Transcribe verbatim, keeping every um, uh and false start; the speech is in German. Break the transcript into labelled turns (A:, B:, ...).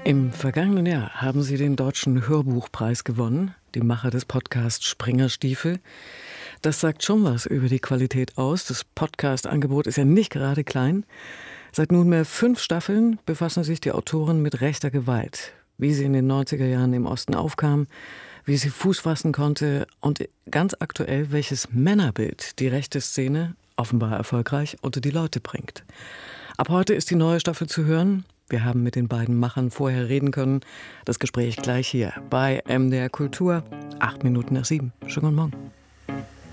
A: Im vergangenen Jahr haben Sie den Deutschen Hörbuchpreis gewonnen, die Macher des Podcasts Springerstiefel. Das sagt schon was über die Qualität aus. Das Podcast-Angebot ist ja nicht gerade klein. Seit nunmehr fünf Staffeln befassen sich die Autoren mit rechter Gewalt. Wie sie in den neunziger Jahren im Osten aufkam, wie sie Fuß fassen konnte und ganz aktuell, welches Männerbild die rechte Szene, offenbar erfolgreich, unter die Leute bringt. Ab heute ist die neue Staffel zu hören. Wir haben mit den beiden Machern vorher reden können. Das Gespräch gleich hier bei M D R Kultur, acht Minuten nach sieben. Schönen guten Morgen.